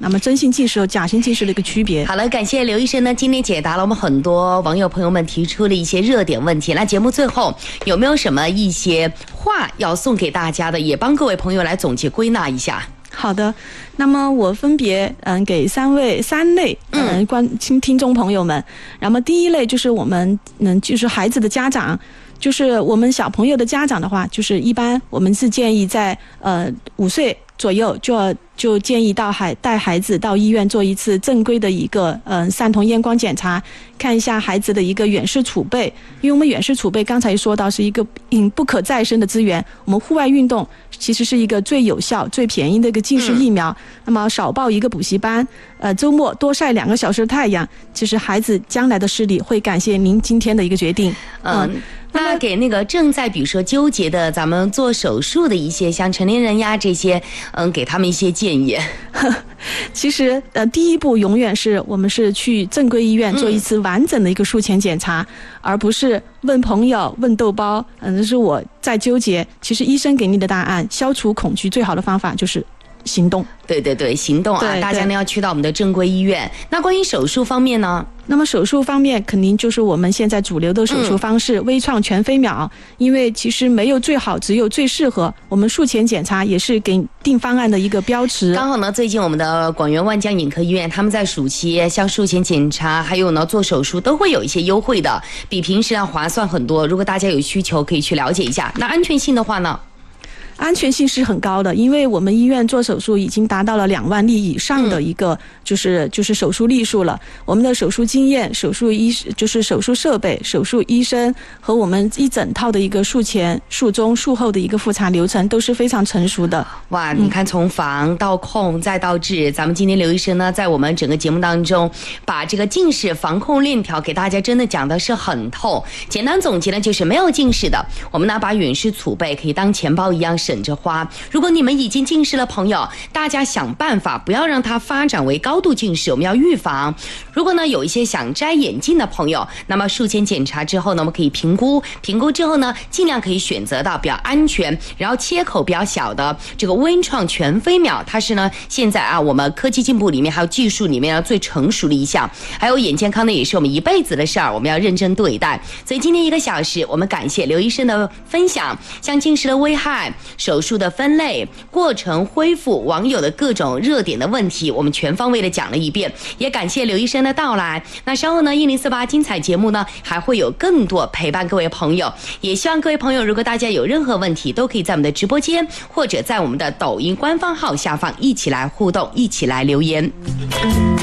那么真性近视和假性近视的一个区别。 好了，感谢刘医生呢，今天解答了我们很多网友朋友们提出的一些热点问题。那节目最后有没有什么一些话要送给大家的，也帮各位朋友来总结归纳一下？ 好的，那么我分别给三类听众朋友们。那么第一类就是我们就是孩子的家长，就是我们小朋友的家长的话，就是一般我们是建议在5岁左右就建议带孩子到医院做一次正规的一个散瞳验光检查，看一下孩子的一个远视储备。因为我们远视储备刚才说到是一个不可再生的资源，我们户外运动其实是一个最有效最便宜的一个近视疫苗。那么少报一个补习班，周末多晒2个小时的太阳，其实孩子将来的视力会感谢您今天的一个决定。 那给那个正在比如说纠结的咱们做手术的一些像成年人呀这些，给他们一些建议。 其实第一步永远是我们是去正规医院做一次完整的一个术前检查，而不是问朋友问豆包，那是我在纠结。其实医生给你的答案，消除恐惧最好的方法就是行动。 对，行动啊！ 对， 大家呢要去到我们的正规医院。那关于手术方面呢？ 那么手术方面肯定就是我们现在主流的手术方式，微创全飞秒。因为其实没有最好，只有最适合。我们术前检查也是给定方案的一个标尺。 刚好呢，最近我们的广元万江眼科医院，他们在暑期像术前检查还有呢做手术都会有一些优惠的，比平时要划算很多。如果大家有需求可以去了解一下。那安全性的话呢？ 安全性是很高的，因为我们医院做手术已经达到了2万例以上的一个就是手术例数了。我们的手术经验、手术设备、手术医生和我们一整套的一个术前、术中、术后的一个复查流程都是非常成熟的。 哇，你看从防到控再到治，咱们今天刘医生呢在我们整个节目当中把这个近视防控链条给大家真的讲的是很透。简单总结呢就是没有近视的，我们呢把远视储备可以当钱包一样省着花。如果你们已经近视了朋友，大家想办法不要让它发展为高度近视，我们要预防。如果呢有一些想摘眼镜的朋友，那么术前检查之后呢，我们可以评估之后呢，尽量可以选择到比较安全，然后切口比较小的这个微创全飞秒，它是呢现在我们科技进步里面还有技术里面最成熟的一项。还有眼健康呢也是我们一辈子的事儿，我们要认真对待。所以今天1个小时，我们感谢刘医生的分享，像近视的危害、手术的分类、过程、恢复、网友的各种热点的问题，我们全方位的讲了一遍，也感谢刘医生的到来。那稍后呢1048精彩节目呢还会有更多陪伴各位朋友，也希望各位朋友如果大家有任何问题都可以在我们的直播间或者在我们的抖音官方号下方一起来互动，一起来留言。